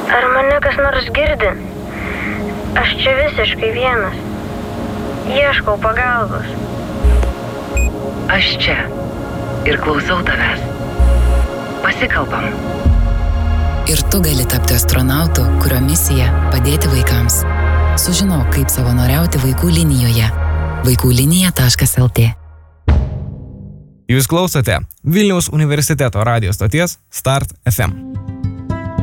Ar mane kas nors girdi? Aš čia visiškai vienas. Ieškau pagalbos. Aš čia ir klausau tavęs. Pasikalbam. Ir tu gali tapti astronautu, kurio misija padėti vaikams. Sužinok, kaip savanoriauti vaikų linijoje. vaikųlinija.lt. Jūs klausote Vilniaus universiteto radijo stoties Start FM.